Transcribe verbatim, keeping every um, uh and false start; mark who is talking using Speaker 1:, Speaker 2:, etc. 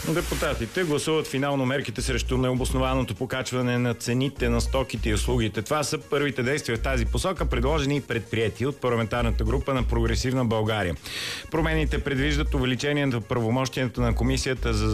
Speaker 1: Депутатите гласуват финално мерките срещу необоснованото покачване на цените на стоките и услугите. Това са първите действия в тази посока, предложени и предприети от парламентарната група на Прогресивна България. Промените предвиждат увеличение на правомощието на Комисията за